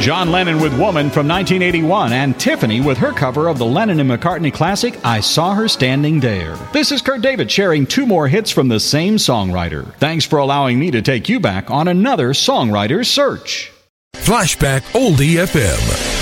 John Lennon with Woman from 1981, and Tiffany with her cover of the Lennon and McCartney classic, I Saw Her Standing There. This is Kurt David sharing two more hits from the same songwriter. Thanks for allowing me to take you back on another songwriter's search. Flashback Oldie FM.